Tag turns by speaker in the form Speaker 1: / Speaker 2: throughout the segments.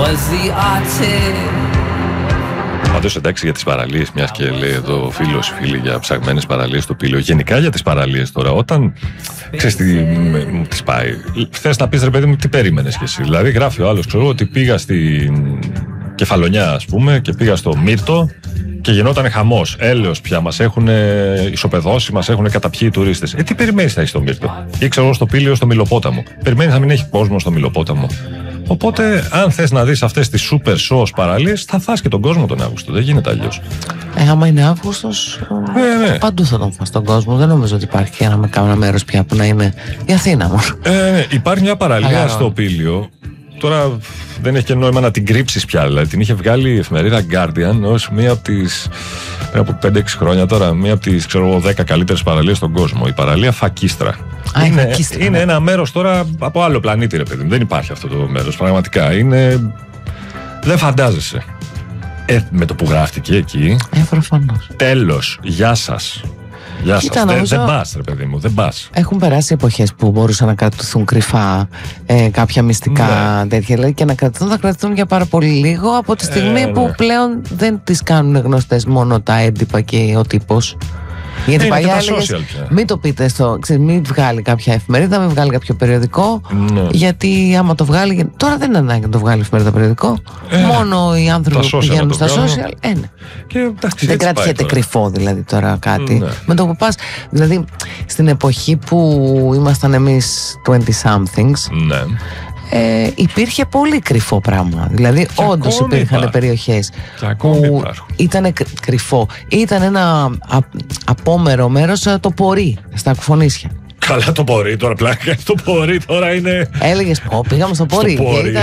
Speaker 1: Πάντως εντάξει για τις παραλίες, μιας και λέει εδώ φίλος φίλοι για ψαγμένες παραλίες στο Πήλιο. Γενικά για τις παραλίες τώρα, όταν ξέρεις τι μου τις πάει, θες να πεις ρε παιδί μου τι περίμενες κι εσύ. Δηλαδή γράφει ο άλλος, ξέρω ότι πήγα στην Κεφαλονιά ας πούμε και πήγα στο Μύρτο και γινόταν χαμός. Έλεος πια, μας έχουν ισοπεδώσει, μας έχουν καταπιεί οι τουρίστες. Τι περιμένεις να έχεις στο Μύρτο? Ή ξέρω στο Πήλιο, στο Μιλοπόταμο. Περιμένεις να μην έχει κόσμο στο Μιλοπόταμο? Οπότε, αν θες να δεις αυτές τις super shows παραλίες, θα φας και τον κόσμο τον Αύγουστο. Δεν γίνεται αλλιώς.
Speaker 2: Άμα είναι Αύγουστος, παντού θα τον φας τον κόσμο. Δεν νομίζω ότι υπάρχει ένα μέρος πια που να είναι η Αθήνα μόνο.
Speaker 1: Υπάρχει μια παραλία στο Πήλιο. Τώρα δεν έχει και νόημα να την κρύψεις πια. Δηλαδή, την είχε βγάλει η εφημερίδα Guardian ως μία από τις. Πριν από 5-6 χρόνια τώρα, μία από τις 10 καλύτερες παραλίες στον κόσμο. Η παραλία Φακίστρα. Είναι ένα μέρος τώρα από άλλο πλανήτη, ρε παιδί. Δεν υπάρχει αυτό το μέρος. Πραγματικά είναι. Δεν φαντάζεσαι. Με το που γράφτηκε εκεί.
Speaker 2: Προφανώς.
Speaker 1: Τέλος. Γεια σας. Γεια σας. Δεν πας, ρε παιδί μου, δεν πας.
Speaker 2: Έχουν περάσει εποχές που μπορούσαν να κρατηθούν κρυφά κάποια μυστικά τέτοια. Δηλαδή και να κρατηθούν, θα κρατηθούν για πάρα πολύ λίγο. Από τη στιγμή που πλέον δεν τις κάνουν γνωστές μόνο τα έντυπα και ο τύπος. Γιατί παλιά έλεγες, μην το πείτε μην βγάλει κάποια εφημερίδα, μην βγάλει κάποιο περιοδικό. Γιατί άμα το βγάλει. Τώρα δεν είναι ανάγκη να το βγάλει εφημερίδα περιοδικό. Μόνο οι άνθρωποι που πηγαίνουν στα social.
Speaker 1: Και,
Speaker 2: δεν κρατιέται κρυφό δηλαδή τώρα κάτι. Με το που πας, δηλαδή στην εποχή που ήμασταν εμείς 20-somethings. Υπήρχε πολύ κρυφό πράγμα. Δηλαδή, όντως υπήρχαν περιοχές που ήταν κρυφό. Ήταν ένα απόμερο μέρος, το Πορεί, στα Κουφονίσια.
Speaker 1: Καλά το Πορεί τώρα, πλάκα. Το Πορεί τώρα είναι.
Speaker 2: Έλεγες, πήγαμε στο Πορεί.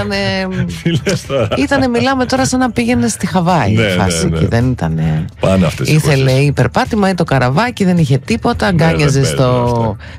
Speaker 2: Ήτανε, μιλάμε τώρα σαν να πήγαινε στη Χαβάη. Και δεν ήτανε.
Speaker 1: Πάνε αυτές.
Speaker 2: Ήθελε υπερπάτημα ή το καραβάκι, δεν είχε τίποτα. Αγκάνιαζε στο